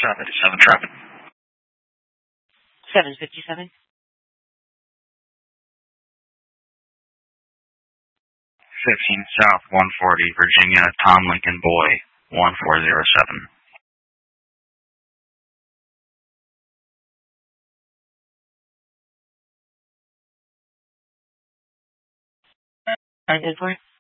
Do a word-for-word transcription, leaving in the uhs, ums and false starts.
seven fifty-seven traffic. seven fifty-seven. fifteen South one forty, Virginia, Tom Lincoln Boy, one four zero seven. I'm good for it.